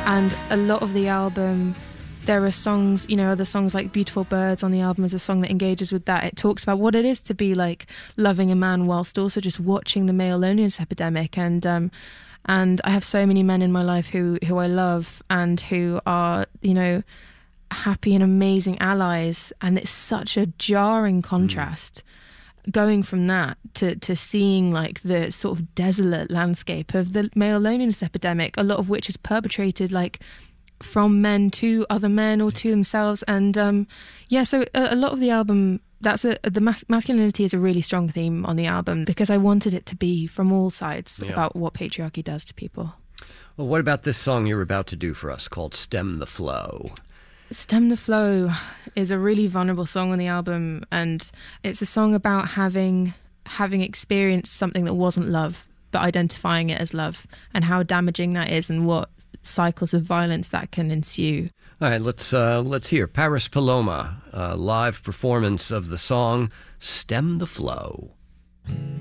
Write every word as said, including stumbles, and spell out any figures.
And a lot of the album, there are songs, you know, other songs like Beautiful Birds on the album is a song that engages with that. It talks about what it is to be like loving a man whilst also just watching the male loneliness epidemic. And um, and I have so many men in my life who, who I love and who are, you know, happy and amazing allies. And it's such a jarring contrast mm. going from that to, to seeing like the sort of desolate landscape of the male loneliness epidemic, a lot of which is perpetrated like from men to other men or to themselves. And um, yeah, so a, a lot of the album, that's a, the mas- masculinity is a really strong theme on the album because I wanted it to be from all sides yeah. about what patriarchy does to people. Well, what about this song you're about to do for us called Stem the Flow? Stem the Flow is a really vulnerable song on the album, and it's a song about having having experienced something that wasn't love, but identifying it as love, and how damaging that is and what cycles of violence that can ensue. All right, let's uh, let's hear Paris Paloma, a live performance of the song Stem the Flow.